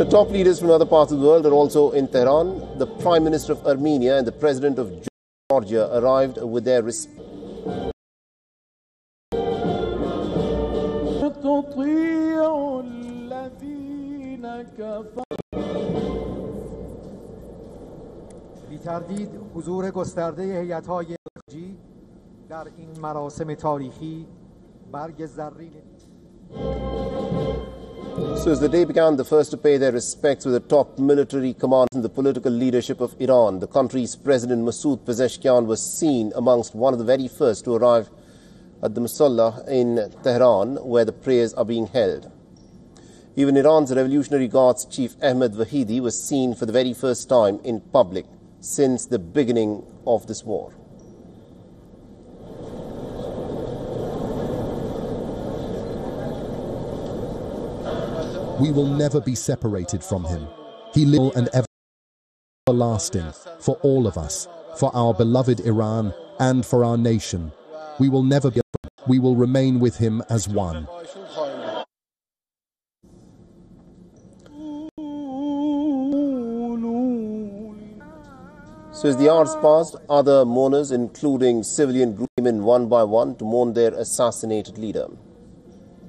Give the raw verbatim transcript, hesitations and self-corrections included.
The top leaders from other parts of the world are also in Tehran. The Prime Minister of Armenia and the President of Georgia arrived with their respective بی تردید حضور گسترده هیئت‌های خارجی در این مراسم تاریخی برگ زرین. So as the day began, the first to pay their respects were the top military commanders and the political leadership of Iran. The country's President Masoud Pezeshkian was seen amongst one of the very first to arrive at the Musalla in Tehran, where the prayers are being held. Even Iran's Revolutionary Guards Chief Ahmed Vahidi was seen for the very first time in public since the beginning of this war. We will never be separated from him. He lives and everlasting for all of us, for our beloved Iran and for our nation. We will never be, we will remain with him as one. So as the hours passed, other mourners, including civilian groups, came in one by one to mourn their assassinated leader.